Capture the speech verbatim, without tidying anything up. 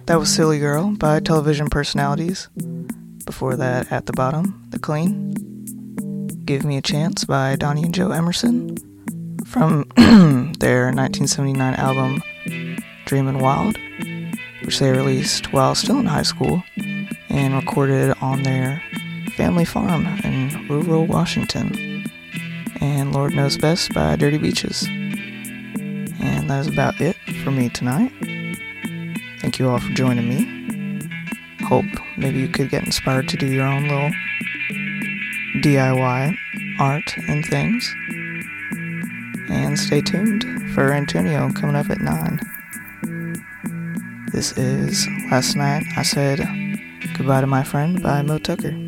That was Silly Girl by Television Personalities. Before that, at the bottom, The Clean. Give Me a Chance by Donnie and Joe Emerson from their nineteen seventy-nine album Dreamin' Wild, which they released while still in high school and recorded on their family farm in rural Washington. And Lord Knows Best by Dirty Beaches. And that is about it for me tonight. Thank you all for joining me. Hope maybe you could get inspired to do your own little D I Y art and things. And stay tuned for Antonio coming up at nine. This is Last Night I Said Goodbye to My Friend by Mo Tucker.